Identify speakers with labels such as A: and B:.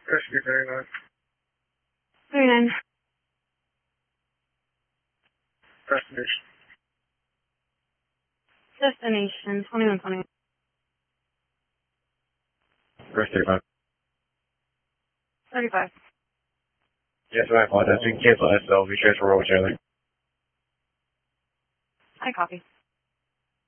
A: Rescue 39.
B: 39.
A: Destination.
B: Destination 2120.
A: Rescue 35.
B: 35.
A: Yes, I apologize. You can cancel SL. We transfer over Charlie.
B: I copy.